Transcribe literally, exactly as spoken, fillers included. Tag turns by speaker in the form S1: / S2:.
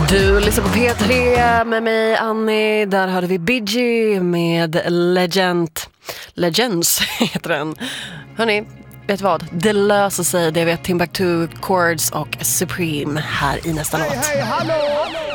S1: Du lyssnar på P tre med mig, Annie. Där hörde vi Bee Gee med Legend. Legends heter den. Hörrni, vet du vad? Det löser sig. Det vet Timbuktu, Chords och Supreme här i nästa låt.
S2: Hej, hej, hallå!